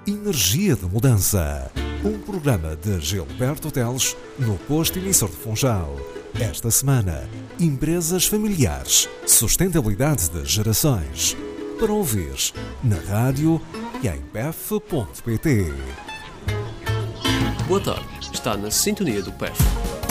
Energia de Mudança. Um programa de Gilberto Teles no posto emissor de Funchal. Esta semana, empresas familiares, sustentabilidade de gerações. Para ouvir na rádio e em pef.pt. Boa tarde, está na sintonia do PEF.